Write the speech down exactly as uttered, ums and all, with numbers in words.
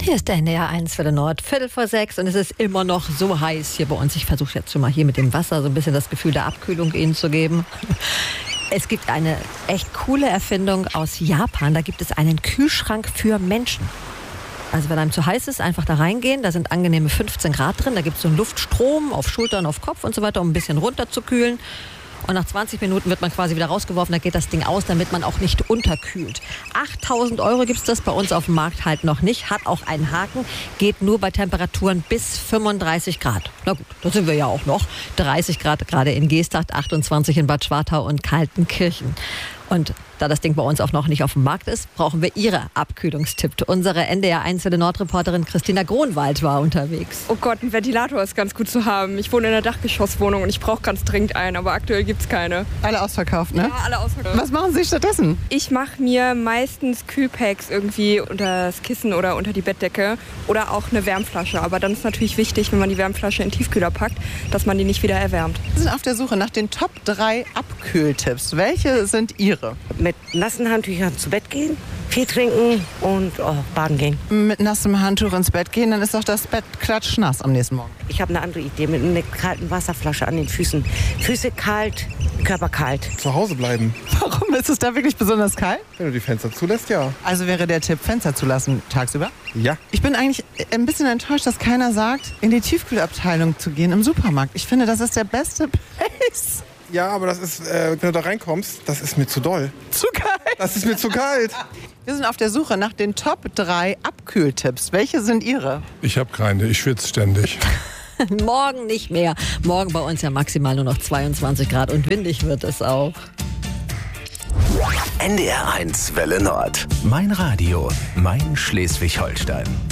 Hier ist der N D R eins für den Nord, Viertel vor sechs und es ist immer noch so heiß hier bei uns. Ich versuche jetzt schon mal hier mit dem Wasser so ein bisschen das Gefühl der Abkühlung Ihnen zu geben. Es gibt eine echt coole Erfindung aus Japan. Da gibt es einen Kühlschrank für Menschen. Also wenn einem zu heiß ist, einfach da reingehen. Da sind angenehme fünfzehn Grad drin. Da gibt es so einen Luftstrom auf Schultern, auf Kopf und so weiter, um ein bisschen runterzukühlen. Und nach zwanzig Minuten wird man quasi wieder rausgeworfen, da geht das Ding aus, damit man auch nicht unterkühlt. achttausend Euro gibt es das bei uns auf dem Markt halt noch nicht, hat auch einen Haken, geht nur bei Temperaturen bis fünfunddreißig Grad. Na gut, da sind wir ja auch noch. dreißig Grad gerade in Geesthacht, achtundzwanzig in Bad Schwartau und Kaltenkirchen. Und da das Ding bei uns auch noch nicht auf dem Markt ist, brauchen wir Ihre Abkühlungstipps. Unsere N D R eins Nordreporterin Christina Gronwald war unterwegs. Oh Gott, ein Ventilator ist ganz gut zu haben. Ich wohne in einer Dachgeschosswohnung und ich brauche ganz dringend einen, aber aktuell gibt es keine. Alle ausverkauft, ne? Ja, alle ausverkauft. Was machen Sie stattdessen? Ich mache mir meistens Kühlpacks irgendwie unter das Kissen oder unter die Bettdecke oder auch eine Wärmflasche. Aber dann ist natürlich wichtig, wenn man die Wärmflasche in den Tiefkühler packt, dass man die nicht wieder erwärmt. Wir sind auf der Suche nach den Top drei Abkühltipps. Welche sind Ihre? Mit nassen Handtüchern zu Bett gehen, viel trinken und oh, baden gehen. Mit nassem Handtuch ins Bett gehen, dann ist doch das Bett klatschnass am nächsten Morgen. Ich habe eine andere Idee mit einer kalten Wasserflasche an den Füßen. Füße kalt, Körper kalt. Zu Hause bleiben. Warum ist es da wirklich besonders kalt? Wenn du die Fenster zulässt, ja. Also wäre der Tipp, Fenster zulassen tagsüber? Ja. Ich bin eigentlich ein bisschen enttäuscht, dass keiner sagt, in die Tiefkühlabteilung zu gehen im Supermarkt. Ich finde, das ist der beste Place. Ja, aber das ist, äh, wenn du da reinkommst, das ist mir zu doll. Zu kalt. Das ist mir zu kalt. Wir sind auf der Suche nach den Top drei Abkühltipps. Welche sind Ihre? Ich habe keine, ich schwitze ständig. Morgen nicht mehr. Morgen bei uns ja maximal nur noch zweiundzwanzig Grad und windig wird es auch. N D R eins Welle Nord. Mein Radio, mein Schleswig-Holstein.